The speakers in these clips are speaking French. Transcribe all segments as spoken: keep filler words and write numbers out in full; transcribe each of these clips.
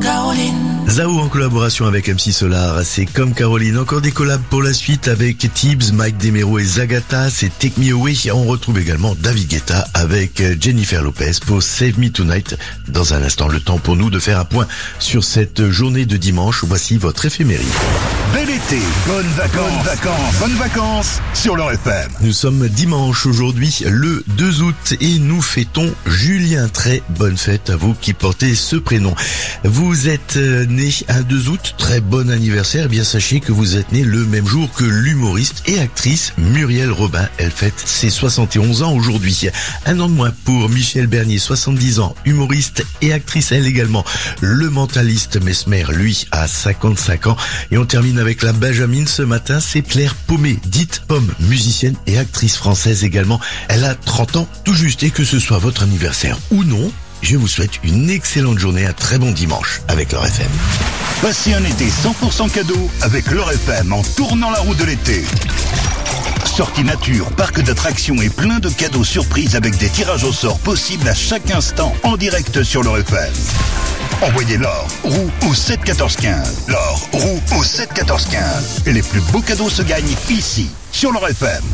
Caroline. Zao en collaboration avec M C Solar, c'est comme Caroline. Encore des collabs pour la suite avec Tibbs, Mike Demero et Zagata, c'est Take Me Away. On retrouve également David Guetta avec Jennifer Lopez pour Save Me Tonight. Dans un instant, le temps pour nous de faire un point sur cette journée de dimanche. Voici votre éphéméride. Bel été, bonnes vacances, bonnes vacances, bonnes vacances sur leur F M. Nous sommes dimanche aujourd'hui, le deux août, et nous fêtons Julien. Très bonne fête à vous qui portez ce prénom. Vous êtes né un deux août, très bon anniversaire. Eh bien, sachez que vous êtes né le même jour que l'humoriste et actrice Muriel Robin. Elle fête ses soixante et onze ans aujourd'hui. Un an de moins pour Michel Bernier, soixante-dix ans, humoriste et actrice elle également. Le mentaliste Mesmer, lui, a cinquante-cinq ans. Et on termine avec la Benjamine ce matin, c'est Claire Pomé, dite Pomme, musicienne et actrice française également. Elle a trente ans tout juste, et que ce soit votre anniversaire ou non, je vous souhaite une excellente journée, un très bon dimanche avec leur F M. Passez un été cent pour cent cadeau avec leur F M en tournant la roue de l'été. Sortie nature, parc d'attractions et plein de cadeaux surprises avec des tirages au sort possibles à chaque instant en direct sur leur F M. Envoyez l'or, roue au sept quatorze quinze. L'or, roue au sept quatorze quinze. Et les plus beaux cadeaux se gagnent ici, sur leur F M.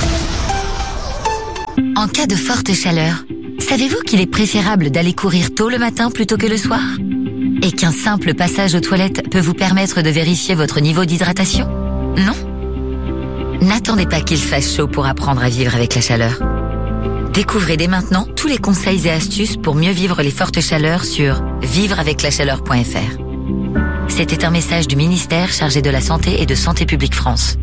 En cas de forte chaleur, savez-vous qu'il est préférable d'aller courir tôt le matin plutôt que le soir? Et qu'un simple passage aux toilettes peut vous permettre de vérifier votre niveau d'hydratation? Non? N'attendez pas qu'il fasse chaud pour apprendre à vivre avec la chaleur. Découvrez dès maintenant tous les conseils et astuces pour mieux vivre les fortes chaleurs sur vivre avec la chaleur point f r. C'était un message du ministère chargé de la Santé et de Santé publique France.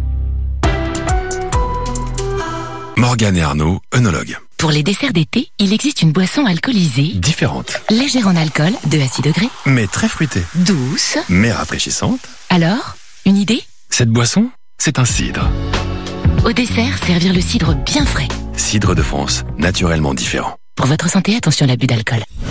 Morgane et Arnaud, œnologues. Pour les desserts d'été, il existe une boisson alcoolisée Différente, légère en alcool, deux à six degrés, mais très fruitée, douce. mais rafraîchissante. Alors, une idée? Cette boisson, c'est un cidre. Au dessert, servir le cidre bien frais. Cidre de France, naturellement différent. Pour votre santé, attention à l'abus d'alcool.